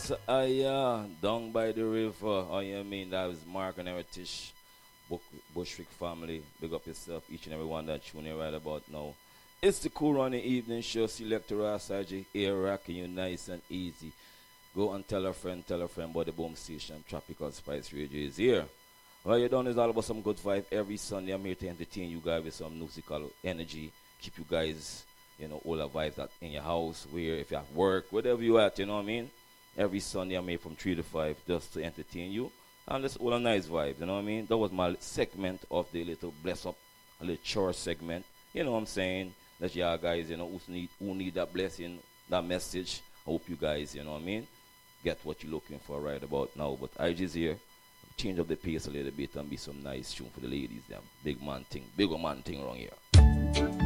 Yes, down by the river. Oh, you mean that was Mark and Heritage, Bushwick family. Big up yourself, each and every one that tuning in right about now. It's the Cool Running Evening Show. Selector Asaji, air rocking you nice and easy. Go and tell a friend about the boom station. Tropical Spice Radio is here. What you done is all about some good vibe. Every Sunday I'm here to entertain you guys with some musical energy. Keep you guys, all the vibes that in your house, where if you're at work, whatever you at, you know what I mean? Every Sunday I'm here from 3 to 5 just to entertain you. And just all a nice vibe, you know what I mean? That was my segment of the little bless up, a little chore segment. You know what I'm saying? That y'all guys, who need that blessing, that message. I hope you guys, you know what I mean? Get what you're looking for right about now. But I just here change up the pace a little bit and be some nice tune for the ladies. Them big man thing around here.